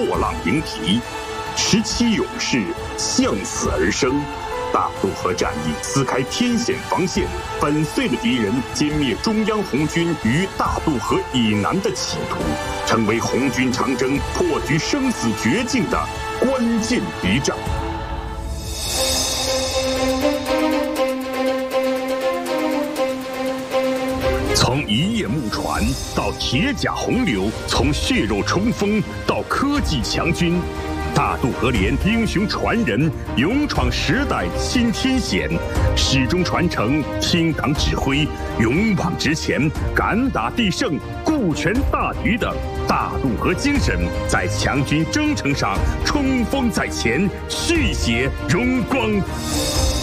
破浪迎敌，17勇士向死而生。大渡河战役撕开天险防线，粉碎了敌人歼灭中央红军于大渡河以南的企图，成为红军长征破局生死绝境的关键一战。从一叶木船到铁甲洪流，从血肉冲锋到科技强军，大渡河连英雄传人，勇闯时代新天险，始终传承听党指挥、勇往直前、敢打必胜、顾全大局的大渡河精神，在强军征程上冲锋在前，续写荣光。